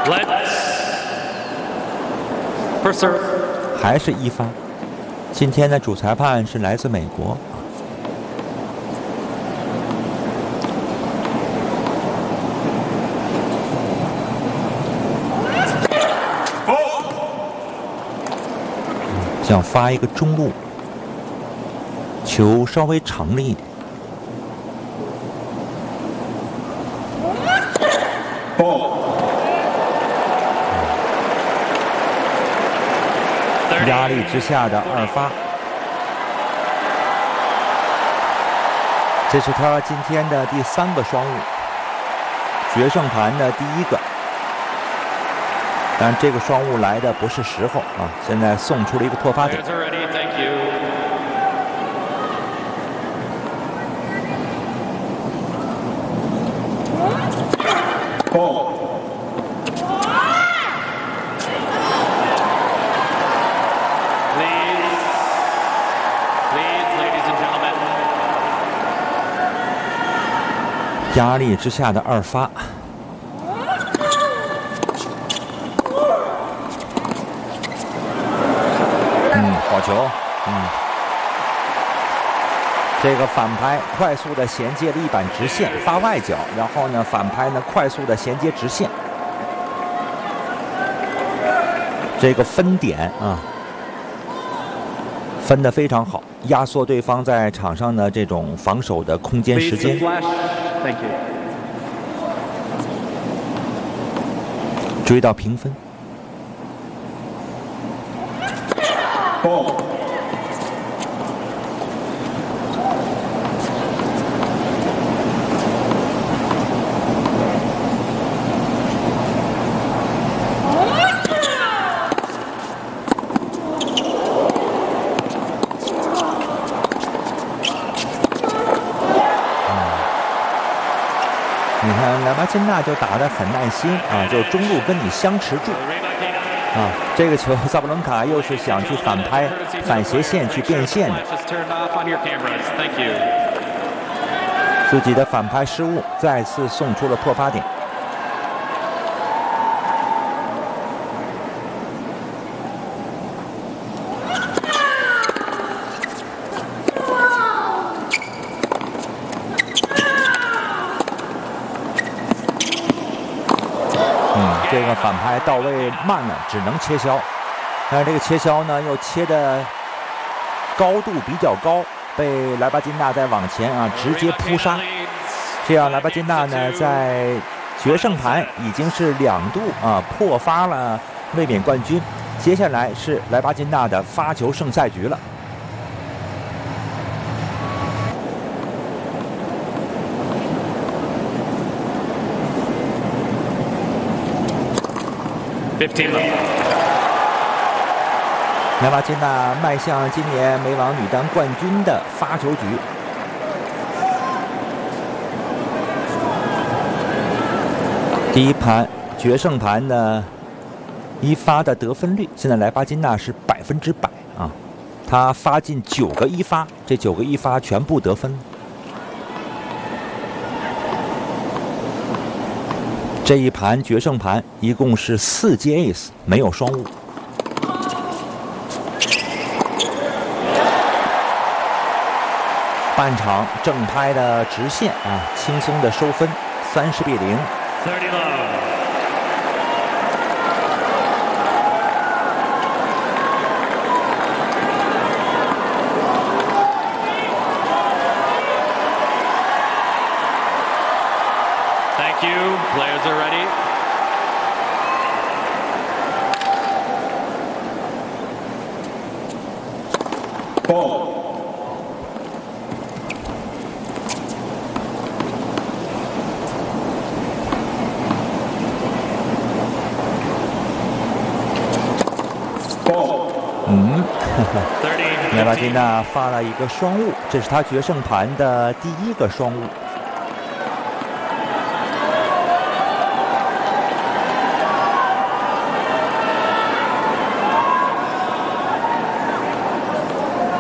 First serve， 还是一发。今天的主裁判是来自美国。想发一个中路，球稍微长了一点。压力之下的二发，这是他今天的第3个双误，决胜盘的第1个。但这个双误来的不是时候啊！现在送出了一个破发点。压力之下的二发，好球，这个反拍快速的衔接了一板直线，发外角，然后呢反拍呢快速的衔接直线，这个分点啊，分得非常好，压缩对方在场上的这种防守的空间时间。追到平分。你看莱巴金纳就打得很耐心啊，就中路跟你相持住啊。这个球萨布伦卡又是想去反拍、反斜线去变线的，自己的反拍失误，再次送出了破发点。这个反拍到位慢了，只能切削，但是这个切削呢又切的高度比较高，被莱巴金纳在往前啊直接扑杀，这样莱巴金纳呢在决胜盘已经是2度啊破发了卫冕冠军，接下来是莱巴金纳的发球胜赛局了。莱巴金纳迈向今年美网女单冠军的发球局。第一盘决胜盘的一发的得分率，现在莱巴金纳是100%啊，他发进9个一发，这9个一发全部得分。这一盘决胜盘一共是4接 ace， 没有双误。半场正拍的直线啊，轻松的收分，30-0。 Thank you. Players are ready. Ball. Ball. 莱巴金纳发了一个双误，这是他决胜盘的第1个双误。